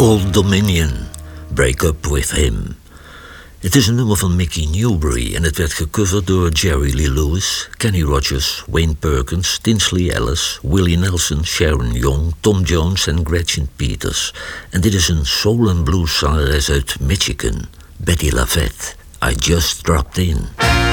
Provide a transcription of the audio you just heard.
Old Dominion, Break Up With Him. Het is een nummer van Mickey Newbury en het werd gecoverd door Jerry Lee Lewis, Kenny Rogers, Wayne Perkins, Tinsley Ellis, Willie Nelson, Sharon Young, Tom Jones en Gretchen Peters. En dit is een soul- en blues zangeres uit Michigan, Betty LaVette. I Just Dropped In.